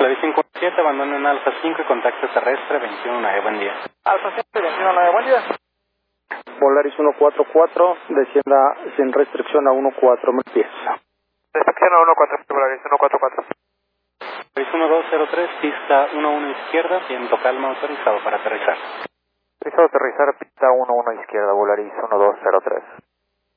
Volaris 57, abandono en Alfa 5 y contacto terrestre 219, buen día. Alfa 5, 219, buen día. Volaris 144, descienda sin restricción a 14,000 pies. Restricción a 14, Volaris 144. Volaris 1203, pista 11 izquierda, viento calma, autorizado para aterrizar. Autorizado aterrizar, pista 11 izquierda, Volaris 1203.